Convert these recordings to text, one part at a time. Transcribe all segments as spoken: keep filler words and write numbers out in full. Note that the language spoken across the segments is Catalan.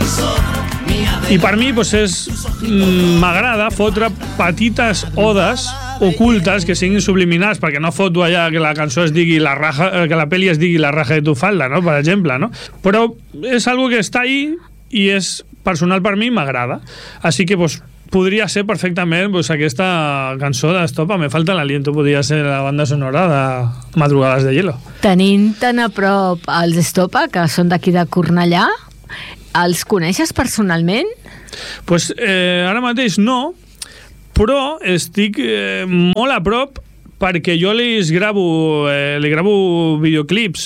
I per mi doncs, és m'agrada fotre petites odes ocultes que siguin subliminals, perquè no foto allà que la cançó es digui la raja, que la pel·li es digui La raja de tu falda, no? Per exemple, no? Però és algo que està ahí i és personal per mi i m'agrada. Així que doncs, podria ser perfectament doncs, aquesta cançó d'Estopa, Me falta l'aliento, podria ser la banda sonora de Madrugades de hielo. Tenint tan a prop els Estopa, que són d'aquí de Cornellà, els coneixes personalment? Pues, eh, ara mateix no, però estic eh, molt a prop perquè jo li gravo, eh, li gravo videoclips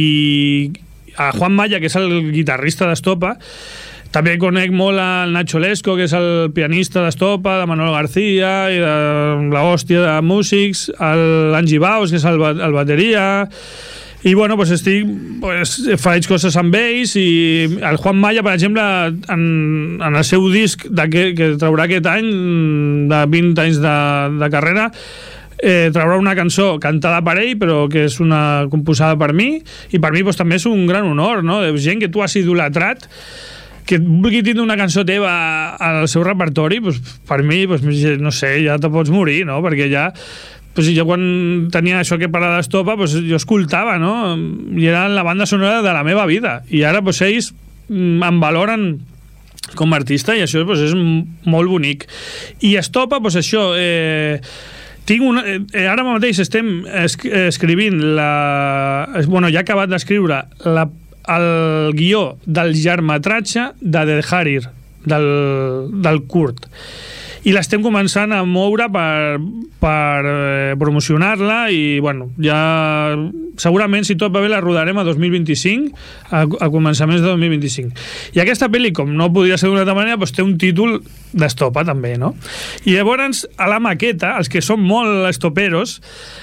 i a Juan Maya, que és el guitarrista d'Estopa, també conec molt al Nacho Lesco, que és el pianista d'Estopa, de Manolo García i de la hòstia de músics, l'Angie Baus, que és el, el bateria. I bueno, pues estic, pues, faig coses amb ells i el Juan Maya, per exemple, en, en el seu disc de que, que traurà aquest any, de vint anys de, de carrera, eh, traurà una cançó cantada per ell, però que és una composada per mi, i per mi pues, també és un gran honor, no? De gent que tu has idolatrat, que vulgui tindre una cançó teva al seu repertori, pues, per mi, pues, no sé, ja te pots morir, no? Perquè ja... Pues jo quan tenia això que parlar d'Estopa, pues jo escoltava, no? I era la banda sonora de la meva vida. I ara pues, ells em valoren com a artista i això pues, és molt bonic. I Estopa, pues això... Eh, tinc una, eh, ara mateix estem esc escrivint la... Bueno, ja he acabat d'escriure la, el guió del llargmetratge de The Harir, del, del Kurt. I l'estem començant a moure per, per eh, promocionar-la i, bueno, ja segurament, si tot va bé, la rodarem a dos mil vint-i-cinc, a, a començaments de dos mil vint-i-cinc. I aquesta pel·li, com no podria ser d'una altra manera, doncs té un títol d'Estopa, també, no? I llavors, a la maqueta, els que són molt estoperos,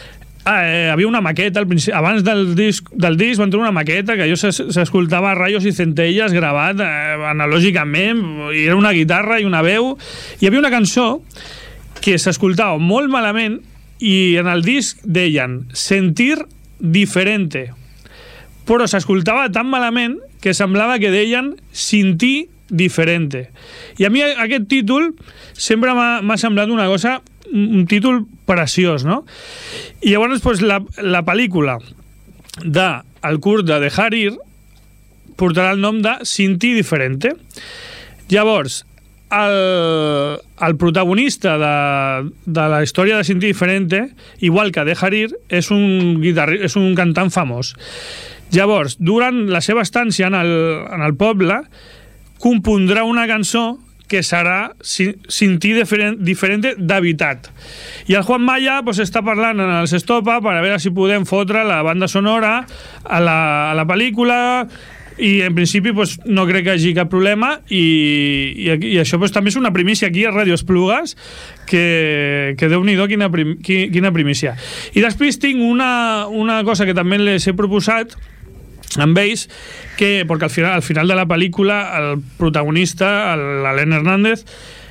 Eh, havia una maqueta al principi, abans del disc, del disc van tenir una maqueta que jo s'escoltava Rayos i Centelles gravat eh, analògicament, i era una guitarra i una veu, i hi havia una cançó que s'escoltava molt malament i en el disc deien sentir diferente, però s'escoltava tan malament que semblava que deien sentir diferente, i a mi aquest títol sempre m'ha semblat una cosa, un títol preciós, no? I llavors pues, la, la pel·lícula de el Kurt de The Harir portarà el nom de Sentir Diferente. Llavors, el, el protagonista de, de la història de Sentir Diferente, igual que The Harir, és un, guitarri, és un cantant famós. Llavors, durant la seva estància en el, en el poble, compondrà una cançó que serà Sentir Diferente d'Habitat. I el Juan Maya pues, està parlant en els Estopa per a veure si podem fotre la banda sonora a la, a la pel·lícula, i en principi pues, no crec que hi hagi cap problema, i, i, i això pues, també és una primícia aquí a Ràdio Esplugues, que, que Déu-n'hi-do quina, prim, quina primícia. I després tinc una, una cosa que també les he proposat amb ells, que, perquè al final, al final de la pel·lícula el protagonista, l'Helena Hernández,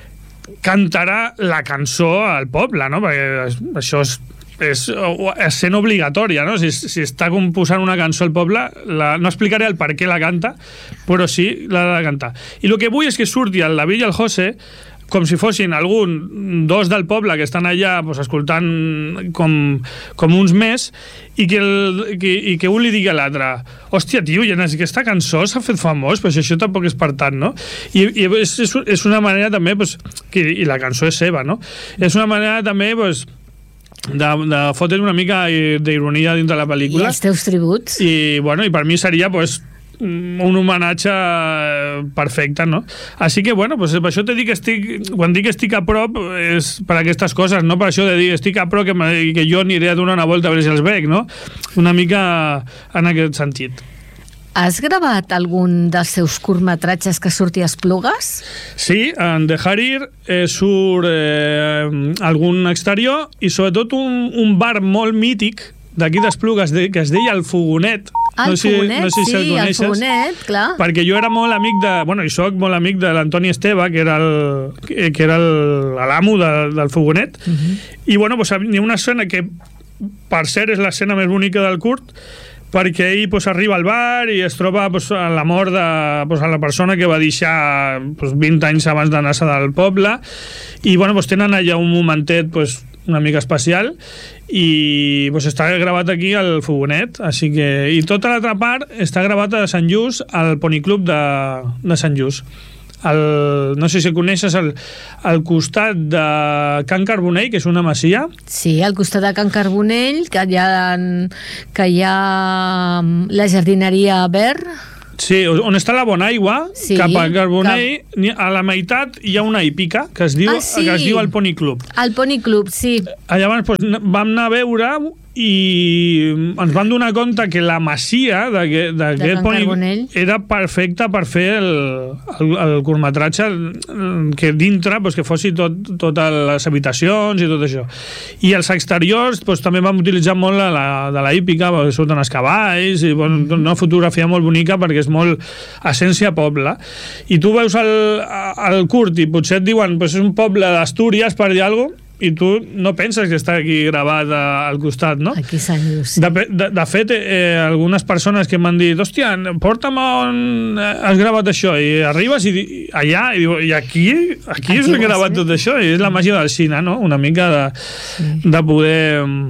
cantarà la cançó al poble, no? Perquè això és, és escena obligatòria, no? Si, si està composant una cançó al poble, la, no explicaré el per què la canta, però sí l'ha de cantar. I el que vull és que surti el David i el José com si fossin algun dos del poble que estan allà pues, escoltant com, com uns més, i que, el, que, i que un li digui a l'altre: hòstia, tio, ja aquesta cançó s'ha fet famós, però això tampoc és per tant, no? I, i és, és una manera també, pues, que, i la cançó és seva, no? És una manera també, pues, de, de fotre una mica d'ironia dins de la pel·lícula. I els teus tributs. I, bueno, i per mi seria, pues, un homenatge perfecte, no? Així que, bueno, pues per això te dic que estic, quan dic que estic a prop és per aquestes coses, no per això de dir estic a prop que, que jo aniré a donar una volta a veure si els veig, no? Una mica en aquest sentit. Has gravat algun dels seus curtmetratges que surti a Esplugues? Sí, en The Harir eh, surt eh, algun exterior i sobretot un, un bar molt mític d'aquí d'Esplugues de, que es deia El Fogonet. El no sé, Fogonet, no sé si sí, el coneixes, el Fogonet, clar. Perquè jo era molt amic de... Bueno, i soc molt amic de l'Antoni Esteve, que era el, que, que era l'amo de, del Fogonet. Uh-huh. I, bueno, pues, hi ha una escena que, per cert, és l'escena més bonica del curt, perquè ell pues, arriba al bar i es troba pues, a la mort de pues, a la persona que va deixar pues, vint anys abans d'anar-se del poble, i bueno, pues, tenen allà un momentet pues, una mica especial, i pues, està gravat aquí al Fogonet, així que, i tota l'altra part està gravat a Sant Just, al Pony Club de, de Sant Just. El, no sé si coneixes el, al costat de Can Carbonell, que és una masia. Sí, al costat de Can Carbonell, que hi ha, que hi ha la jardineria Verd. Sí, on està la Bonaigua, sí, cap a Carbonell, cap... a la meitat hi ha una hípica que es diu, ah, sí. que es diu el Pony Club. El Pony Club, sí. Llavors pues, vam anar a veure i ens vam donar compte que la masia d'aquest Pony era perfecta per fer el, el, el curtmetratge, que dintre pues, que fossi tot, totes les habitacions i tot això. I els exteriors pues, també vam utilitzar molt la, la, de la hípica, perquè surten els cavalls, i bueno, una fotografia molt bonica perquè és molt essència poble. I tu veus el, el curt i potser et diuen pues, és un poble d'Astúries, per dir alguna cosa, i tu no penses que està aquí gravat al costat, no? Aquí Sant Just, sí. De, de, de fet, eh, algunes persones que m'han dit, hòstia, porta'm on has gravat això, i arribes i, i allà, i, diu, i aquí, aquí, aquí és gravat tot això, i és la màgia del cine, no? Una mica de, sí. de poder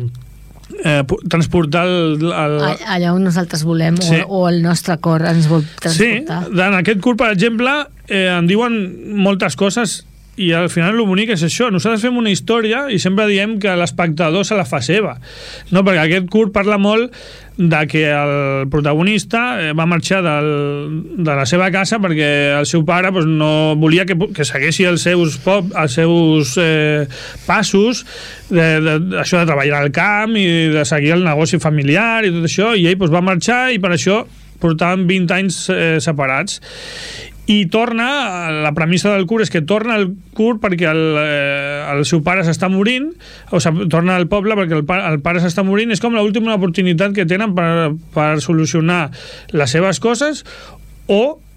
eh, transportar el, el... allà on nosaltres volem, sí. o, o el nostre cor ens vol transportar. Sí, en aquest curt, per exemple, eh, em diuen moltes coses, i al final el bonic és això, nosaltres fem una història i sempre diem que l'espectador se la fa seva, no? Perquè aquest curt parla molt de que el protagonista va marxar del, de la seva casa perquè el seu pare pues, no volia que, que segueixi els seus, pop, els seus eh, passos de, de, això de treballar al camp i de seguir el negoci familiar i tot això, i ell pues, va marxar i per això portaven vint anys eh, separats. I torna, la premissa del curt és que torna al curt perquè el, eh, el seu pare s'està morint, o sigui, torna al poble perquè el, el pare s'està morint, és com l'última oportunitat que tenen per, per solucionar les seves coses o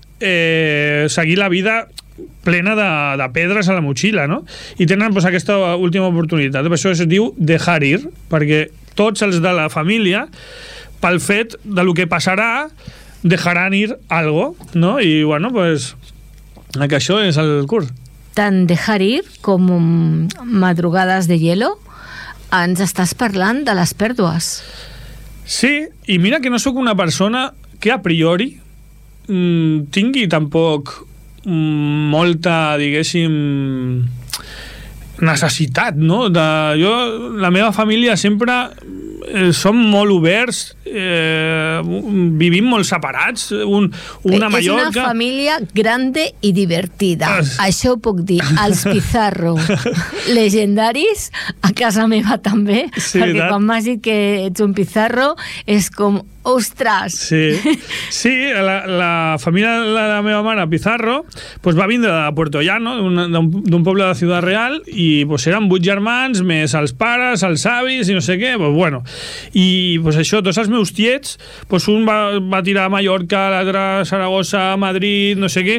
eh, seguir la vida plena de, de pedres a la motxilla, no? I tenen pues, aquesta última oportunitat. Per això es diu dejar ir, perquè tots els de la família, pel fet de lo que passarà, dejaran ir algo, no? I bueno, pues que això és el curt. Tant dejar ir com madrugades de hielo ens estàs parlant de les pèrdues. Sí, i mira que no sóc una persona que a priori mmm, tingui tampoc mmm, molta, diguéssim, necessitat, no? De, jo, la meva família sempre eh, som molt oberts, eh, vivim molt separats, un, una és Mallorca... És una família grande i divertida, es... això ho puc dir. Els Pizarro legendaris a casa meva també, sí, perquè tant? Quan m'has dit que ets un Pizarro és com, ostres! Sí, sí, la, la família de la meva mare, Pizarro, pues va vindre de Puerto Llano, d'un poble de Ciudad Real, i pues eren vuit germans, més els pares, els avis, i no sé què, pues bueno. I pues això, tots els meus tiets, pues un va, va tirar a Mallorca, l'altre a Saragossa, a Madrid, no sé què,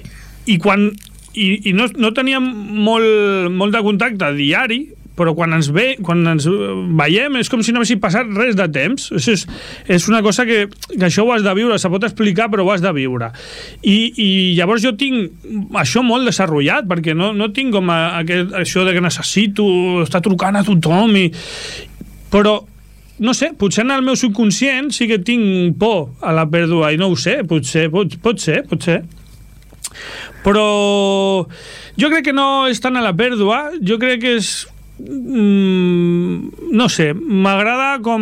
i quan... I, i no, no teníem molt, molt de contacte diari, però quan ens, ve, quan ens veiem és com si no haguessi passat res de temps. És, és una cosa que, que això ho has de viure, se pot explicar però ho has de viure. I, i llavors jo tinc això molt desenvolupat, perquè no, no tinc com a, aquest, això de que necessito estar trucant a tothom, i, però no sé, potser en el meu subconscient sí que tinc por a la pèrdua, i no ho sé, potser, pot, pot ser, pot ser. Però jo crec que no és tant a la pèrdua, jo crec que és Mm, no sé, m'agrada com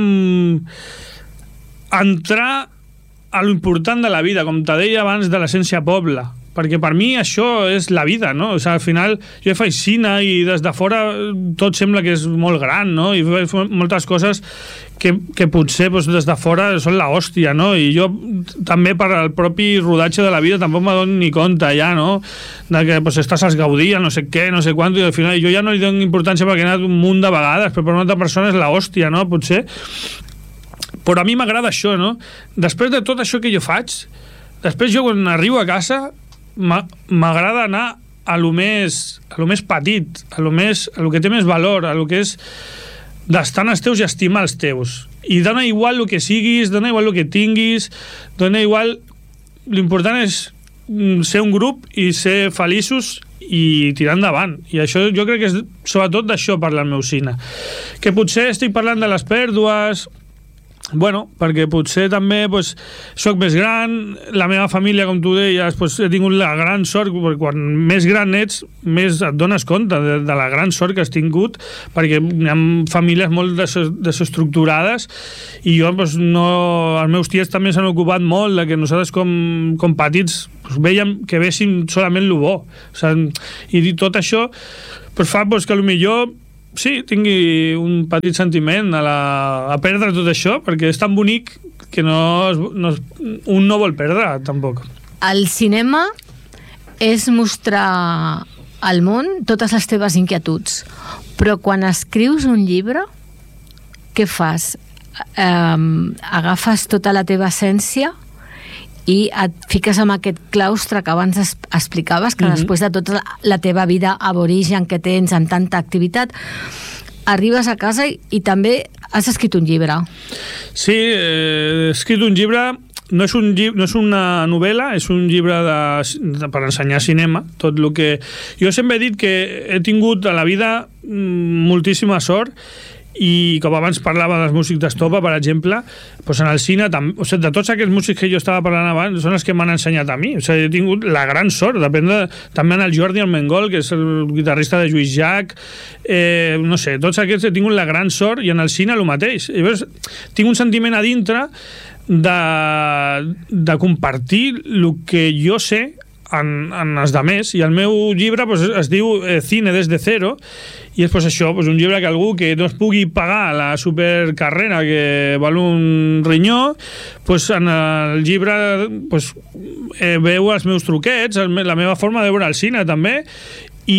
entrar a l'important de la vida, com te deia abans, de l'essència poble, perquè per mi això és la vida, no? O sigui, al final jo faig cine i des de fora tot sembla que és molt gran, no? I faig moltes coses que, que potser doncs, des de fora són la hòstia, no? I jo també per al propi rodatge de la vida tampoc me dono ni compte ja, no? De que doncs, estàs als Gaudí, no sé què, no sé quant, i al final jo ja no li dono importància perquè he anat un munt de vegades, però per una altra persona és la hòstia, no? Potser. Però a mi m'agrada això, no? Després de tot això que jo faig, després jo quan arribo a casa m'agrada anar a lo més, a lo més petit, a lo, més, a lo que té més valor, a lo que és d'estar en els teus i estimar els teus. i dona igual el que siguis, dona igual el que tinguis, dona igual... L'important és ser un grup i ser feliços i tirar endavant, i això jo crec que és sobretot d'això parla el meu cine, que potser estic parlant de les pèrdues, bueno, perquè potser també pues, soc més gran, la meva família, com tu deies, pues, he tingut la gran sort, perquè quan més gran ets, més et dones compte de, de la gran sort que has tingut, perquè hi ha famílies molt des desestructurades, i jo, pues, no, els meus tiets també s'han ocupat molt de que nosaltres com, com petits pues, veiem que véssim solament el bo, o sigui, i tot això pues, fa pues, que potser sí, tingui un petit sentiment a, la, a perdre tot això, perquè és tan bonic que no, no, un no vol perdre, tampoc. El cinema és mostrar al món totes les teves inquietuds, però quan escrius un llibre, què fas? Um, agafes tota la teva essència i et fiques amb aquest claustre que abans es, explicaves, que mm-hmm. després de tota la teva vida aborigen que tens amb tanta activitat, arribes a casa i, i també has escrit un llibre. Sí, he escrit un llibre, no és, un llibre, no és una novel·la, és un llibre de, de, per ensenyar cinema, tot el que... Jo sempre he dit que he tingut a la vida moltíssima sort, i com abans parlava dels músics d'estopa, per exemple, doncs en el cine, o sigui, de tots aquests músics que jo estava parlant abans, són els que m'han ensenyat a mi. O sigui, he tingut la gran sort d'aprendre també en el Jordi Armengol, que és el guitarrista de Lluís Llach, eh, no sé, tots aquests he tingut la gran sort, i en el cine el mateix. I llavors, tinc un sentiment a dintre de, de compartir el que jo sé en, en els demés, i el meu llibre pues, es diu eh, Cine des de cero, i és pues, això, pues, un llibre que algú que no es pugui pagar la supercarrera que val un rinyó, pues, en el llibre pues, eh, veu els meus truquets, el, la meva forma de veure el cine també, i,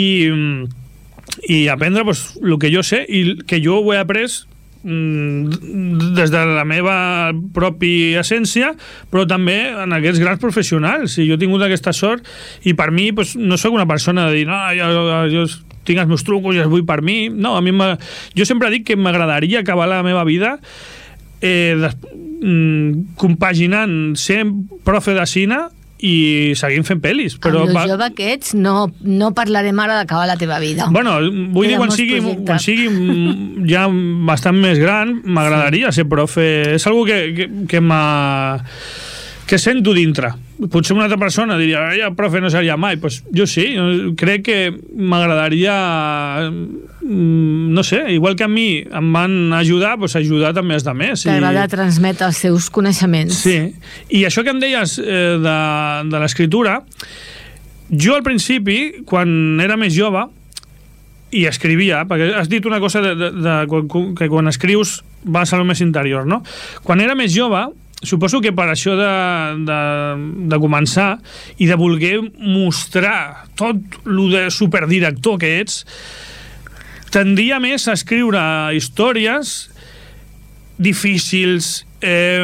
i aprendre pues, el que jo sé i que jo ho he après des de la meva pròpia essència, però també en aquests grans professionals, i jo he tingut aquesta sort, i per mi pues, no sóc una persona de dir no, jo, jo tinc els meus trucos i els vull per mi, no, a mi jo sempre dic que m'agradaria acabar la meva vida eh, des, mm, compaginant ser profe de cine i seguim fent pel·lis. Però amb el jove que ets no, no parlarem ara d'acabar la teva vida. Bueno, vull dir, quan sigui, quan sigui ja bastant més gran, m'agradaria sí. ser profe. És algo que, que, que m'ha... que sento dintre. Potser una altra persona diria, ja, profe, no seria mai. Pues jo sí, crec que m'agradaria, no sé, igual que a mi em van ajudar, pues ajudar també els altres. T'agrada i... transmetre els seus coneixements. Sí, i això que em deies eh, de, de l'escriptura, jo al principi, quan era més jove, i escrivia, perquè has dit una cosa de, de, de, de, que quan escrius vas a lo més interior, no? Quan era més jove, suposo que per això de, de, de començar i de voler mostrar tot lo de superdirector que ets, tendia més a escriure històries difícils, eh,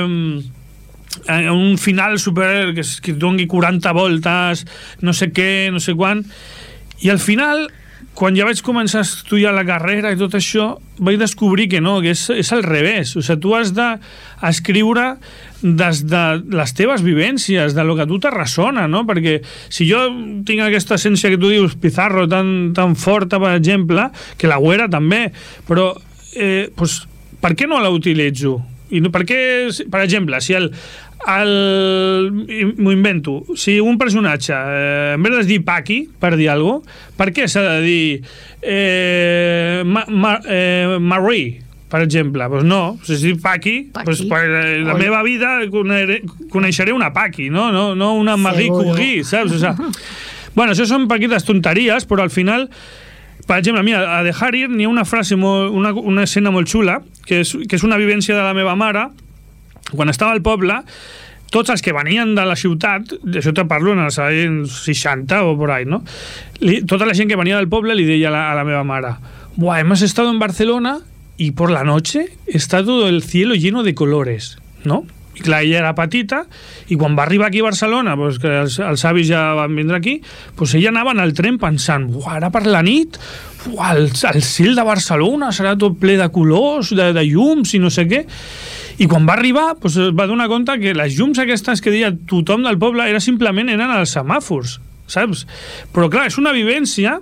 un final super que, que doni quaranta voltes, no sé què, no sé quan, i al final, quan ja vaig començar a estudiar la carrera i tot això, vaig descobrir que no, que és, és al revés. O sigui, tu has d'escriure des de les teves vivències, de lo que a tu te ressona, no? Perquè si jo tinc aquesta essència que tu dius, Pizarro, tan, tan forta, per exemple, que la Güera també, però eh, pues, per què no la utilitzo? I no, per què, per exemple, si el, el m'ho invento, si un personatge eh, en vez de dir Paqui, per dir alguna cosa, per què s'ha de dir eh, ma, ma, eh, Marie, per exemple? Pues no, si es diu Paqui, pues per la Oi. meva vida coneixeré una Paqui, no, no, no una Marie Curie, saps? O sea, bueno, això són petites tonteries, però al final, per exemple, mira, a Dejar Ir n'hi ha una frase, molt, una, una escena molt xula, que és, que és una vivència de la meva mare. Quan estava al poble, tots els que venien de la ciutat, això te parlo en els anys seixanta o por ahí, ¿no? Li, tota la gent que venia del poble li deia a la, a la meva mare: buah, hemos estado en Barcelona y por la noche está todo el cielo lleno de colores, ¿no? I clar, ella era petita, i quan va arribar aquí a Barcelona, pues, que els, els avis ja van vindre aquí, pues ella anava en el tren pensant, buah, ara per la nit el, el cel de Barcelona serà tot ple de colors, de, de llums i no sé què. I quan va arribar, doncs es va donar compte que les llums aquestes que deia tothom del poble era simplement eren els semàfors, saps? Però clar, és una vivència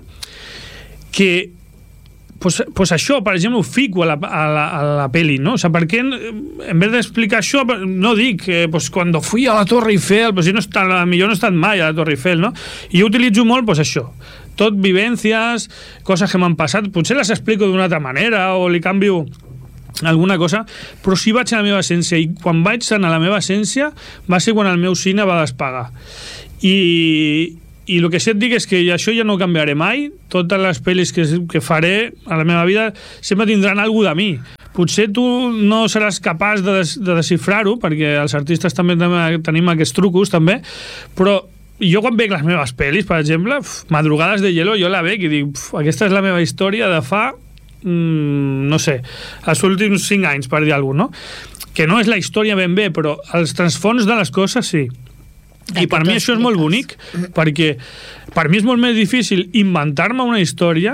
que Pues, pues això, per exemple, ho fico a la, a la, a la peli, ¿no? O sea, ¿por qué en vez de explicar això, no dic que pues, cuando fui a la Torre Eiffel, pues, no està, millor no he estat mai a la Torre Eiffel, no? I jo utilitzo molt pues, això, tot vivències, coses que m'han passat, potser les explico d'una altra manera o li canvio alguna cosa, però sí vaig a la meva essència, i quan vaig anar a la meva essència va ser quan el meu cine va despegar. I... I el que sí et dic és que això ja no canviaré mai. Totes les pel·lis que, que faré a la meva vida sempre tindran alguna de mi. Potser tu no seràs capaç de, des, de desxifrar-ho, perquè els artistes també tenim aquests trucos, també, però jo quan veig les meves pel·lis, per exemple, uf, Madrugades de hielo, jo la veig i dic, uf, aquesta és la meva història de fa, mmm, no sé, els últims cinc anys, per dir alguna cosa, no? Que no és la història ben bé, però els transfons de les coses sí. I per mi això és molt bonic, perquè per mi és molt més difícil inventar-me una història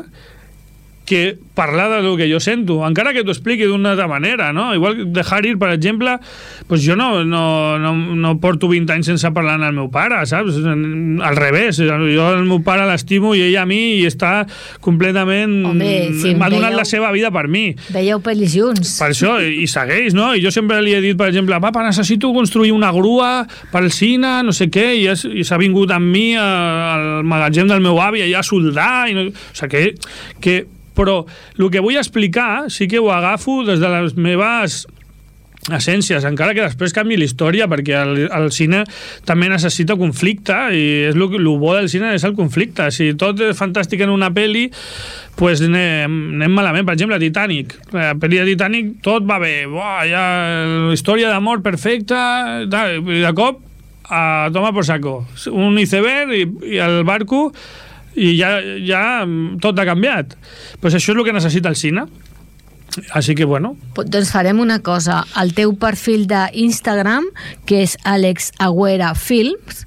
que parlar del que jo sento, encara que t'ho expliqui d'una altra manera, no? Igual deixar ir, per exemple, pues jo no, no, no, no porto vint anys sense parlar amb el meu pare, saps? Al revés, jo el meu pare l'estimo i ell a mi i està completament... Home, sí, m'ha donat veieu, la seva vida per mi. Veieu pel·lis junts. Per això, i segueix, no? I jo sempre li he dit, per exemple, papa, necessito construir una grua pel cine, no sé què, i, és, i s'ha vingut amb mi al magatzem del meu avi allà a soldar, i no, o sigui, que... que però el que vull explicar sí que ho agafo des de les meves essències, encara que després canvi la història, perquè el, el cine també necessita conflicte, i és el, el bo del cine és el conflicte. Si tot és fantàstic en una pel·li, pues anem, anem malament. Per exemple, Titanic, la pel·li de Titanic tot va bé, buah, hi ha història d'amor perfecta, i de cop a toma por saco, un iceberg i, i el barco, i ja, ja tot ha canviat. Pues això és el que necessita el cine. Així que, bueno... Doncs farem una cosa. El teu perfil d'Instagram, que és Àlex Agüera Films,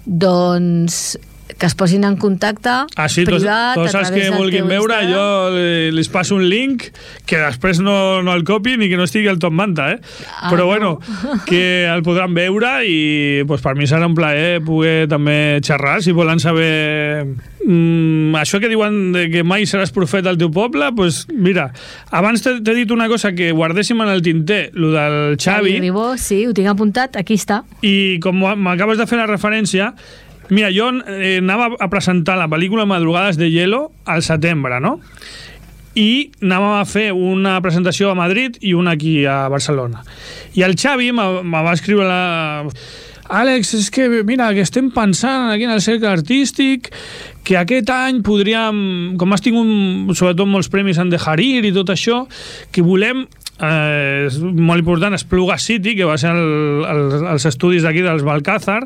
doncs que es posin en contacte ah, sí, privat, tots, tots els que vulguin veure, jo les passo un link que després no, no el copin i que no estigui el Top Manta, eh? Ah, però bueno, no. Que el podran veure i pues, per mi serà un plaer poder també xerrar, si volen saber mm, això que diuen de que mai seràs profeta al teu poble, pues mira, abans t'he dit una cosa que guardéssim en el tinter, lo del Xavi. Xavi Ribó, sí, ho tinc apuntat, aquí està. I com m'acabes de fer la referència, mira, jo eh, anava a presentar la pel·lícula Madrugades de hielo al setembre, no? I anàvem a fer una presentació a Madrid i una aquí a Barcelona. I el Xavi me va escriure la... Àlex, és que, mira, que estem pensant aquí en el cercle artístic que aquest any podríem, com has tingut sobretot molts premis en Dejar Ir i tot això, que volem, eh, és molt important, Espluga City, que va ser el, el, els estudis d'aquí dels Balcázar,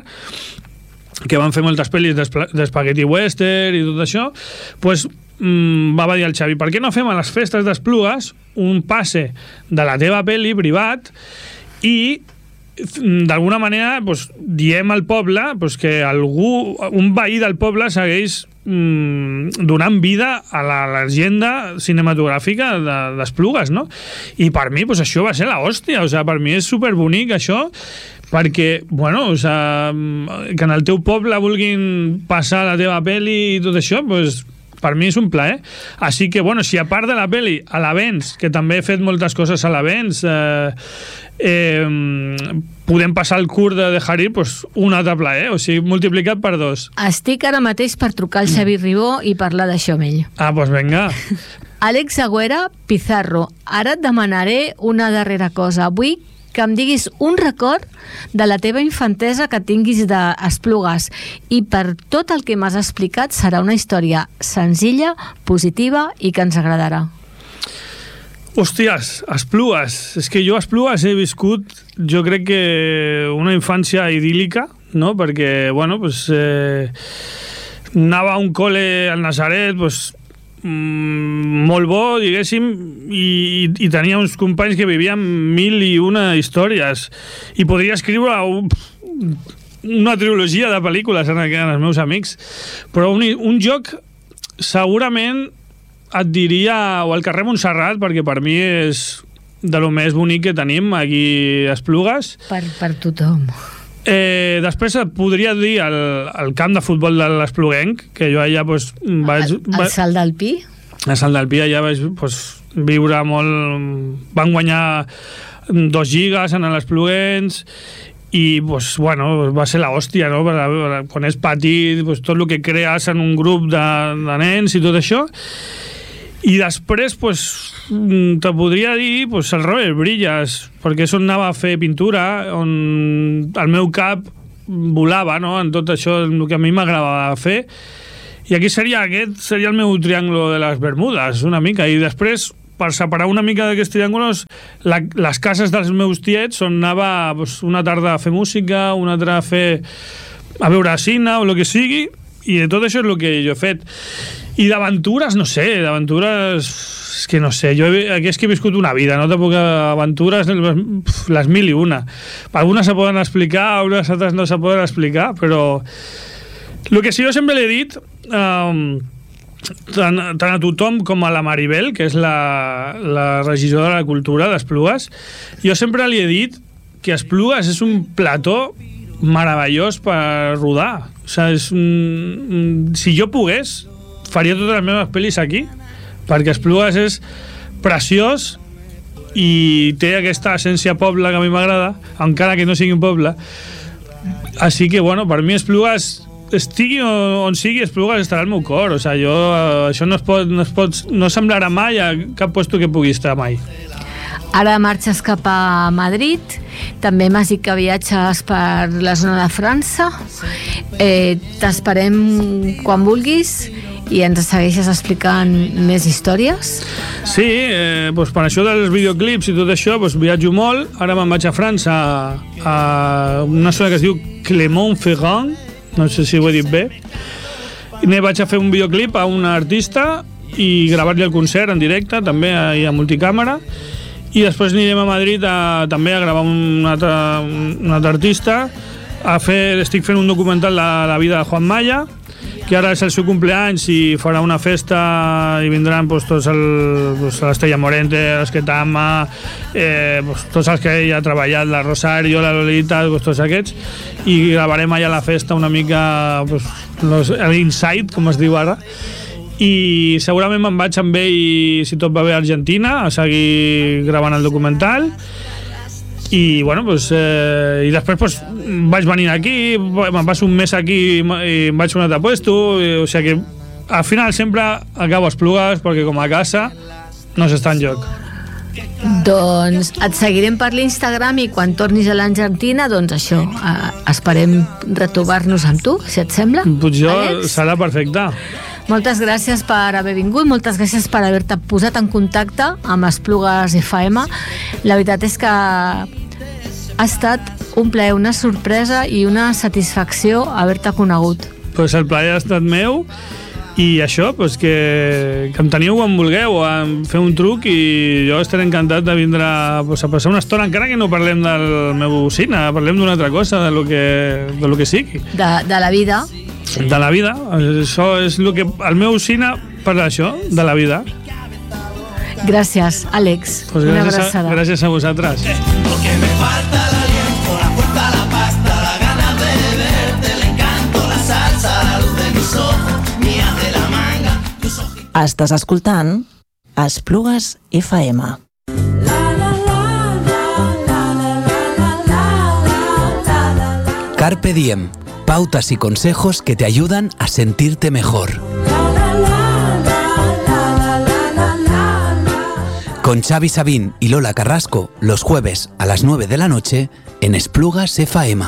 que van fer moltes pel·lis d'espagueti western i tot això, pues, mmm, va dir el Xavi, per què no fem a les festes d'Esplugues un passe de la teva pel·li privat i d'alguna manera pues, diem al poble pues, que algú, un veí del poble segueix mmm, donant vida a la llegenda cinematogràfica d'Esplugues, no? I per mi pues, això va ser l'hòstia, o sigui, per mi és superbonic això, perquè, bueno, o sigui, que en el teu poble vulguin passar la teva pel·li i tot això, pues, per mi és un plaer. Així que, bueno, si a part de la pel·li, a l'Avens, que també he fet moltes coses a l'Avens, eh, eh, podem passar el curt de Dejar Ir, pues, un altre plaer, o sigui, multiplicat per dos. Estic ara mateix per trucar al Xavi Ribó i parlar d'això amb ell. Ah, doncs vinga. Àlex Agüera Pizarro, ara et demanaré una darrera cosa. Vull que em diguis un record de la teva infantesa que tinguis d'Esplugues, i per tot el que m'has explicat serà una història senzilla, positiva i que ens agradarà. Hòsties, Esplugues. És que jo a Esplugues he viscut, jo crec que una infància idíl·lica, no? Perquè, bueno, pues, eh, anava a un col·le al Nazaret, pues, molt bo, diguéssim, i, i tenia uns companys que vivien mil i una històries, i podria escriure un, una trilogia de pel·lícules en, en els meus amics, però un, un joc segurament et diria o el carrer Montserrat, perquè per mi és de lo més bonic que tenim aquí a Esplugues. Per, per tothom. Eh, després et podria dir el, el camp de futbol de l'Espluguenc, que jo allà pues, vaig... El, el Salt del Pi? El Salt del Pi allà vaig pues, viure molt... Van guanyar dos lligues en l'Espluguencs i pues, bueno, va ser l'hòstia, no? Quan és petit, pues, tot el que crees en un grup de, de nens i tot això. I després pues, te podria dir pues, el Robert Brillas, perquè és on anava a fer pintura, on el meu cap volava, no? En tot això, el que a mi m'agradava fer. I aquí seria aquest seria el meu triàngulo de les Bermudes, una mica. I després, per separar una mica d'aquests triàngulos, la, les cases dels meus tiets, on anava pues, una tarda a fer música, una altra a fer a veure cine o el que sigui, i de tot això és el que jo he fet. I d'aventures, no sé, d'aventures... És que no sé, jo he, aquí és que he viscut una vida, no? Tampoc aventures, les mil i una. Algunes se poden explicar, algunes altres no se poden explicar, però... El que sí jo sempre l'he dit, um, tant, tant a tothom com a la Maribel, que és la, la regidora de la cultura d'Esplugues, jo sempre li he dit que Esplugues és un plató meravellós per rodar. O sigui, és un, si jo pogués, faria totes les meves pel·lis aquí, perquè Esplugues és preciós i té aquesta essència poble que a mi m'agrada, encara que no sigui un poble. Així que, bueno, per mi Esplugues, estigui on sigui, Esplugues estarà al meu cor. O sigui, jo, això no es pot, no es pot, no semblarà mai a cap puesto que pugui estar mai. Ara marxes cap a Madrid, també m'has dit que viatges per la zona de França. Eh, t'esperem quan vulguis i ens segueixes explicant més històries. Sí, eh, doncs per això dels videoclips i tot això doncs viatjo molt. Ara me'n vaig a França, a una zona que es diu Clermont-Ferrand, no sé si ho he dit bé. I ne vaig a fer un videoclip a una artista i gravar-li el concert en directe, també a multicàmera. I després anirem a Madrid a, també a gravar un altre, un altre artista. A fer, estic fent un documental de la vida de Juan Maya, que ara és el seu cumpleaños i farà una festa i vindran pues, tots el, pues, l'Estrella Morente, l'Esquetama, eh, pues, tots els que ell ha treballat, la Rosario, la Lolita, pues, tots aquests, i gravarem allà a la festa una mica pues, l'inside, com es diu ara. I segurament me'n vaig amb ell, si tot va bé, a Argentina, a seguir gravant el documental. I, bueno, pues, eh, i després pues, vaig venir aquí, me'n passo un mes aquí i em vaig a un altre puesto, i, o sigui que al final sempre acabo a Esplugues perquè com a casa no s'està enlloc. Doncs et seguirem per l'Instagram i quan tornis a l'Argentina, doncs això, eh, esperem retrobar-nos amb tu, si et sembla. Pues jo, Àlex? Serà perfecte. Moltes gràcies per haver vingut, moltes gràcies per haver-te posat en contacte amb Esplugues F M. La veritat és que ha estat un plaer, una sorpresa i una satisfacció haver-te conegut. Pues el plaer ha estat meu i això, pues que, que em teniu quan vulgueu a fer un truc i jo estaré encantat de vindre pues, a passar una estona, encara que no parlem del meu cine, parlem d'una altra cosa, de lo que, de lo que sigui. De, de la vida. De la vida, això és el que el meu cine parla d'això, de la vida. Gràcies, Àlex. Pues una gràcies, abraçada. A, gràcies a vosaltres. Porque me falta el aliento, la fuerza, la pasta, la ganas de verte, el encanto, la salsa, la luz de mis ojos, mías de la manga, tus ojos. Estàs escoltant Esplugues F M. Carpe Diem. Pautas y consejos que te ayudan a sentirte mejor. Con Xavi Sabín y Lola Carrasco, los jueves a las nueve de la noche en Esplugues F M.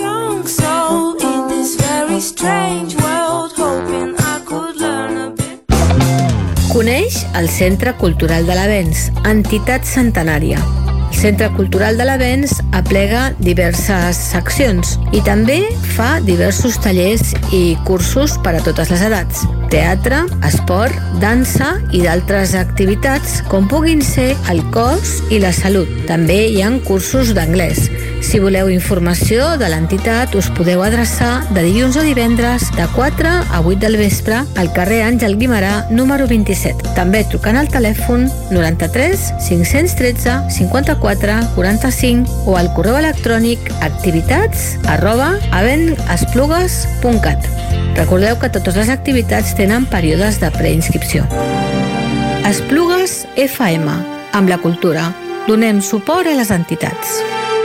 Coneix el Centre Cultural de l'Avenç, entitat centenària. El Centre Cultural de l'Avenç aplega diverses seccions i també fa diversos tallers i cursos per a totes les edats. Teatre, esport, dansa i d'altres activitats com puguin ser el cos i la salut. També hi ha cursos d'anglès. Si voleu informació de l'entitat, us podeu adreçar de dilluns a divendres de quatre a vuit del vespre al carrer Àngel Guimerà, número vint-i-set. També trucant al telèfon noranta-tres cinc-cents tretze cinquanta-quatre quaranta-cinc o al correu electrònic activitats arroba avenesplugues punt cat. Recordeu que totes les activitats tenen períodes de preinscripció. Esplugues F M. Amb la cultura, donem suport a les entitats.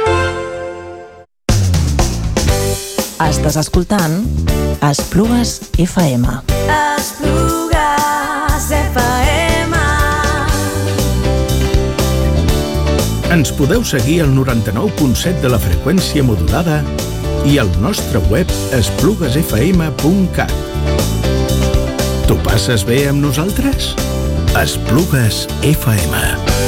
Estàs escoltant Esplugues F M. Esplugues F M. Ens podeu seguir al noranta-nou punt set de la freqüència modulada i al nostre web esplugues f m punt cat. T'ho passes bé amb nosaltres? Esplugues F M.